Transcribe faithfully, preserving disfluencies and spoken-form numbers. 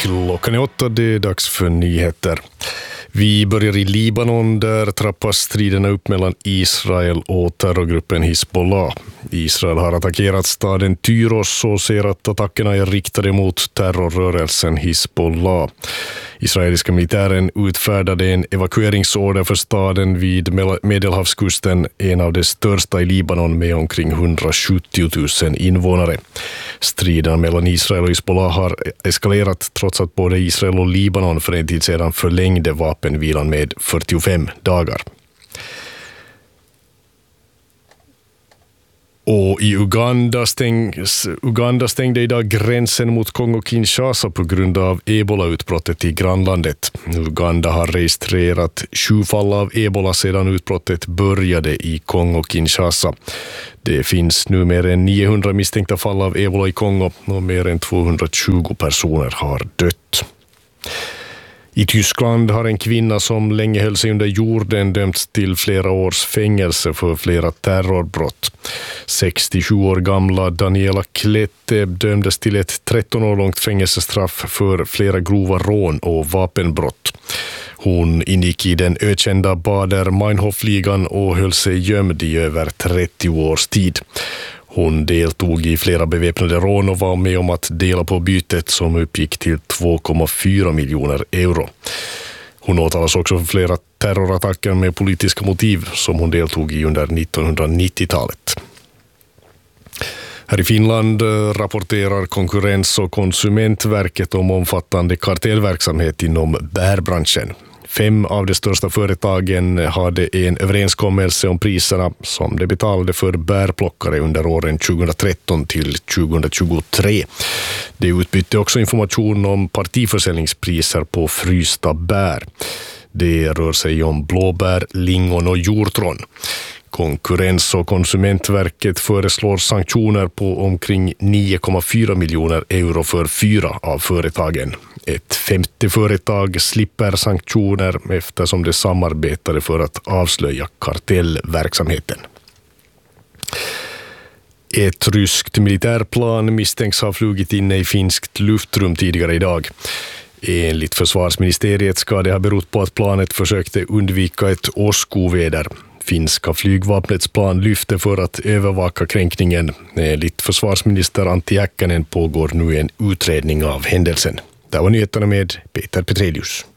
Klockan är åtta, det är dags för nyheter. Vi börjar i Libanon, där trappas striderna upp mellan Israel och terrorgruppen Hizbollah. Israel har attackerat staden Tyros och ser att attackerna är riktade mot terrorrörelsen Hizbollah. Israeliska militären utfärdade en evakueringsorder för staden vid Medelhavskusten, en av de största i Libanon med omkring hundrasjuttio tusen invånare. Striden mellan Israel och Hizbollah har eskalerat trots att både Israel och Libanon för en tid sedan förlängde vapenvilan med fyrtiofem dagar. Och i Uganda, stängs, Uganda stängde idag gränsen mot Kongo-Kinshasa på grund av ebola-utbrottet i grannlandet. Uganda har registrerat sju fall av ebola sedan utbrottet började i Kongo-Kinshasa. Det finns nu mer än niohundra misstänkta fall av ebola i Kongo och mer än tvåhundratjugo personer har dött. I Tyskland har en kvinna som länge höll sig under jorden dömts till flera års fängelse för flera terrorbrott. sextiosju år gamla Daniela Klette dömdes till ett tretton år långt fängelsestraff för flera grova rån och vapenbrott. Hon ingick i den ökända Baader-Meinhof-ligan och höll sig gömd i över trettio års tid. Hon deltog i flera beväpnade rån och var med om att dela på bytet som uppgick till två komma fyra miljoner euro. Hon åtalas också för flera terrorattacker med politiska motiv som hon deltog i under nittonhundranittiotalet. Här i Finland rapporterar Konkurrens- och konsumentverket om omfattande kartellverksamhet inom bärbranschen. Fem av de största företagen hade en överenskommelse om priserna som de betalade för bärplockare under åren tjugohundratretton till tjugohundratjugotre. De utbytte också information om partiförsäljningspriser på frysta bär. Det rör sig om blåbär, lingon och hjortron. Konkurrens- och konsumentverket föreslår sanktioner på omkring nio komma fyra miljoner euro för fyra av företagen. Ett femte företag slipper sanktioner eftersom det samarbetade för att avslöja kartellverksamheten. Ett ryskt militärplan misstänks ha flugit inne i finskt luftrum tidigare idag. Enligt försvarsministeriet ska det ha berott på att planet försökte undvika ett åskoväder. Finska flygvapnets plan lyfte för att övervaka kränkningen. Enligt försvarsminister Antti Häkkänen pågår nu en utredning av händelsen. Det var nyheterna med Peter Petrelius.